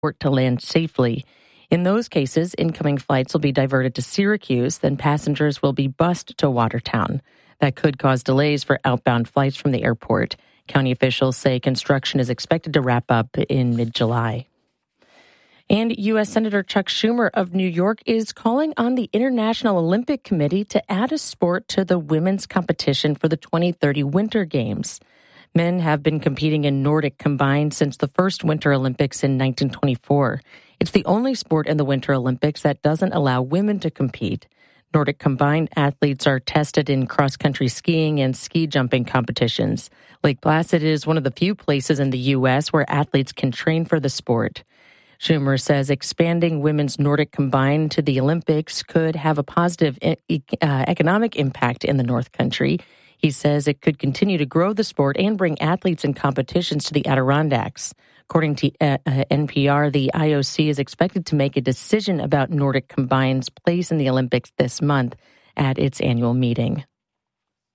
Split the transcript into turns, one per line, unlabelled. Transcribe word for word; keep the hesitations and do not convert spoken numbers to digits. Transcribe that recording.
to land safely. In those cases, incoming flights will be diverted to Syracuse, then passengers will be bused to Watertown. That could cause delays for outbound flights from the airport. County officials say construction is expected to wrap up in mid-July. And U S. Senator Chuck Schumer of New York is calling on the International Olympic Committee to add a sport to the women's competition for the twenty thirty Winter Games. Men have been competing in Nordic combined since the first Winter Olympics in nineteen twenty-four. It's the only sport in the Winter Olympics that doesn't allow women to compete. Nordic combined athletes are tested in cross-country skiing and ski jumping competitions. Lake Placid is one of the few places in the U S where athletes can train for the sport. Schumer says expanding women's Nordic combined to the Olympics could have a positive e- uh, economic impact in the North Country. He says it could continue to grow the sport and bring athletes and competitions to the Adirondacks. According to uh, uh, N P R, the I O C is expected to make a decision about Nordic combined's place in the Olympics this month at its annual meeting.